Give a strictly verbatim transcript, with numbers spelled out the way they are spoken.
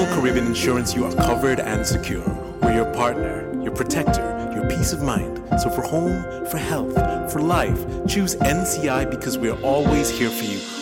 Caribbean Insurance, you are covered and secure. We're your partner, your protector, your peace of mind. So for home, for health, for life, choose N C I because we're always here for you.